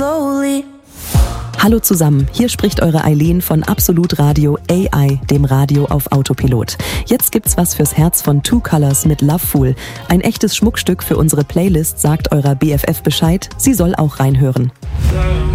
slowly. Hallo zusammen, hier spricht eure Eileen von Absolut Radio AI, dem Radio auf Autopilot. Jetzt gibt's was fürs Herz von Two Colors mit Lovefool. Ein echtes Schmuckstück für unsere Playlist, sagt eurer BFF Bescheid, sie soll auch reinhören.